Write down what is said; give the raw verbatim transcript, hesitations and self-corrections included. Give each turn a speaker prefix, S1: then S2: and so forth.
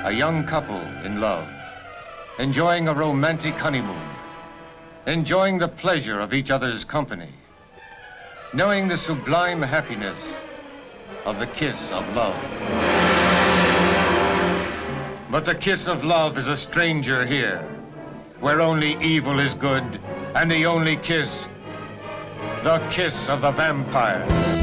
S1: A young couple in love, enjoying a romantic honeymoon, enjoying the pleasure of each other's company, knowing the sublime happiness of the kiss of love. But the kiss of love is a stranger here, where only evil is good, and the only kiss, the kiss of the vampire.